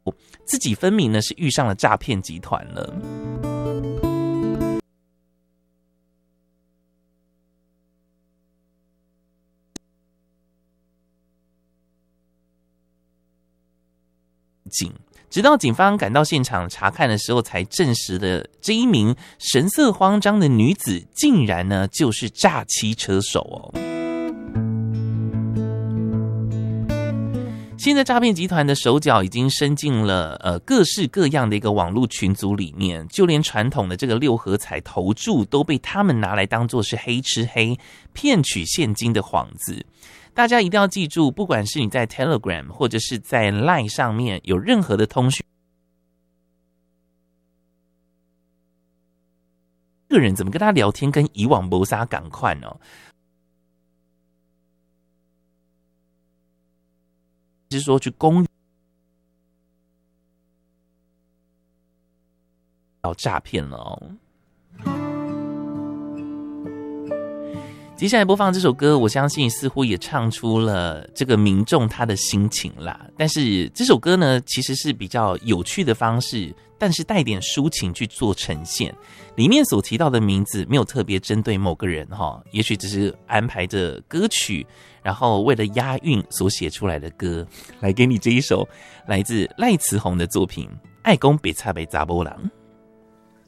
自己分明呢是遇上了诈骗集团了。直到警方赶到现场查看的时候，才证实了这一名神色慌张的女子竟然呢就是诈欺车手哦。现在诈骗集团的手脚已经伸进了各式各样的一个网络群组里面，就连传统的这个六合彩投注都被他们拿来当作是黑吃黑、骗取现金的幌子。大家一定要记住，不管是你在 Telegram 或者是在 LINE 上面有任何的通讯，这个人怎么跟他聊天跟以往没啥赶快哦。就是说去公要诈骗了哦。接下来播放这首歌，我相信似乎也唱出了这个民众他的心情啦。但是这首歌呢，其实是比较有趣的方式，但是带点抒情去做呈现。里面所提到的名字没有特别针对某个人哈，也许只是安排着歌曲，然后为了押韵所写出来的歌。来给你这一首来自赖慈宏的作品《爱公别差别查某人》。